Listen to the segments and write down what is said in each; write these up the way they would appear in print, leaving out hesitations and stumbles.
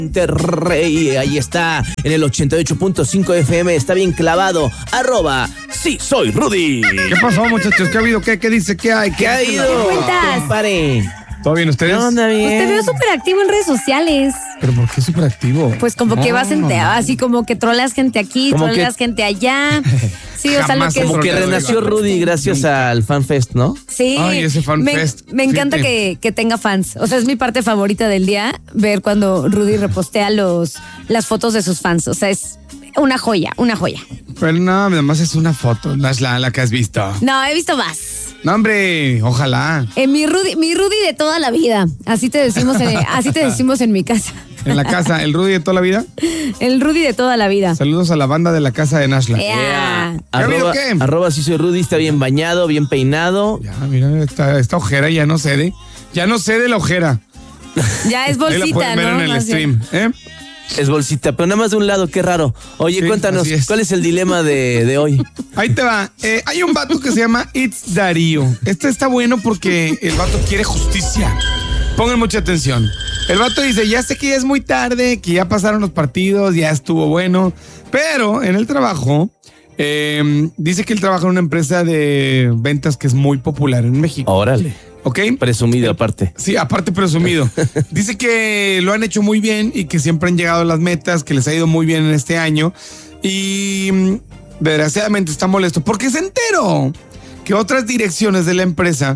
Monterrey, ahí está, en el 88.5 FM, está bien clavado, @sí soy Rudy. ¿Qué pasó, muchachos? ¿Qué ha habido? ¿Qué dice? ¿Qué hay? ¿Qué ha ido? ¿Qué cuentas? Compare. ¿Todo bien ustedes? ¿Qué onda, bien? Pues te veo súper activo en redes sociales. ¿Pero por qué súper activo? Pues como que vas así como que troleas gente aquí, Como troleas que- gente allá. Sí, o sea, lo Jamás que como Como que Porque renació lo digo. Rudy gracias al FanFest, ¿no? Sí. Ay, ese Fan me, Fest. me encanta Fíjate. que tenga fans. O sea, es mi parte favorita del día, ver cuando Rudy repostea las fotos de sus fans. O sea, es una joya, una joya. Pero no, nada más es una foto, no es la que has visto. No, he visto más. No, hombre, ojalá. Mi Rudy de toda la vida. Así te decimos en mi casa. En la casa, el Rudy de toda la vida. El Rudy de toda la vida. Saludos a la banda de la casa de Nashla. Yeah. ¿Qué ha habido, qué? @sí soy Rudy, está bien bañado, bien peinado. Ya, mira, esta ojera ya no cede. Ya no cede la ojera. Ya es Ahí la bolsita, pueden ver ¿no? en el Más bien. stream. Es bolsita, pero nada más de un lado, qué raro. Oye, Sí, cuéntanos, así es. ¿cuál es el dilema de hoy? Ahí te va. Hay un vato que se llama It's Darío. Este está bueno porque el vato quiere justicia. Pongan mucha atención. El vato dice, ya sé que ya es muy tarde, que ya pasaron los partidos, ya estuvo bueno, pero en el trabajo, dice que él trabaja en una empresa de ventas que es muy popular en México. Órale, ¿Ok? presumido aparte. Sí, aparte presumido. Dice que lo han hecho muy bien y que siempre han llegado a las metas, que les ha ido muy bien en este año. Y desgraciadamente está molesto porque se enteró que otras direcciones de la empresa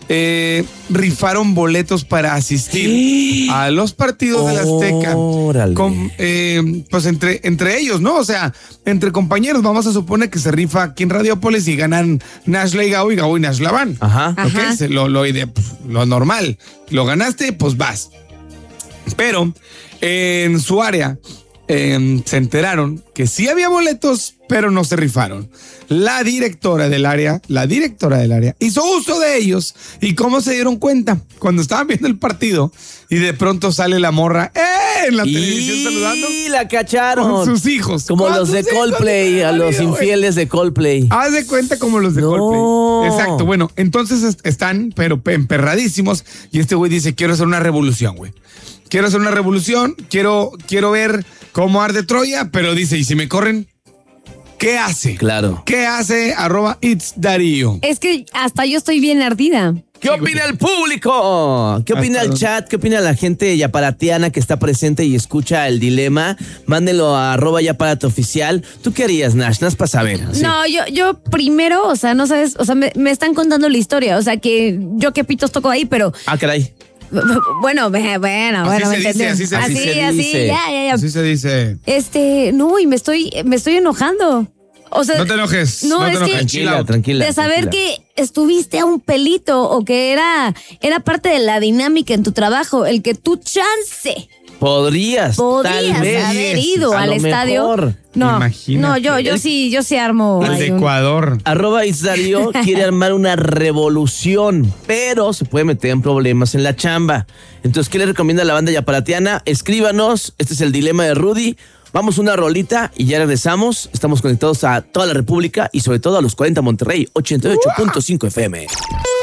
rifaron boletos para asistir a los partidos de la Azteca. Órale. Pues entre ellos, ¿no? O sea, entre compañeros, vamos a suponer que se rifa aquí en Radiópolis y ganan Nashla y Gabo y Nashla van. Ajá. ¿Ok? Ajá. Lo normal. Lo ganaste, pues vas. Pero en su área se enteraron que sí había boletos, pero no se rifaron. La directora del área hizo uso de ellos. ¿Y cómo se dieron cuenta? Cuando estaban viendo el partido y de pronto sale la morra en la televisión saludando Y la cacharon. con sus hijos. Como Con los de sus hijos, Coldplay, a los güey. infieles de Coldplay. Haz de cuenta como los de No. Coldplay. Exacto, bueno, entonces están pero emperradísimos y este güey dice, quiero hacer una revolución, güey. Quiero hacer una revolución, quiero ver cómo arde Troya, pero dice, ¿y si me corren? ¿Qué hace? Claro. ¿Qué hace? @It's Darío. Es que hasta yo estoy bien ardida. ¿Qué opina el público? ¿Qué opina el chat? ¿Qué opina la gente yaparatiana que está presente y escucha el dilema? Mándenlo a @yaparatooficial. ¿Tú qué harías, Nash? Nas para saber. Así. No, yo primero, o sea, no sabes, o sea, me están contando la historia, o sea, que yo qué pitos toco ahí, pero Ah, caray. bueno, ¿me se entendieron? dice, así se dice. Ya. Así se dice. No, y me estoy enojando. O sea, No te enojes. No, te es que- enojes. Chill out. Tranquila. de saber tranquila. que estuviste a un pelito o que era parte de la dinámica en tu trabajo, el que tú chance Podrías tal vez haber ido a al lo estadio. mejor. No, Imagínate. no, yo sí armo. El de ahí Ecuador. @It's Darío quiere armar una revolución, pero se puede meter en problemas en la chamba. Entonces, ¿qué le recomienda a la banda yaparatiana? Escríbanos, este es el dilema de Rudy. Vamos una rolita y ya regresamos. Estamos conectados a toda la República y sobre todo a los 40 Monterrey, 88.5 FM.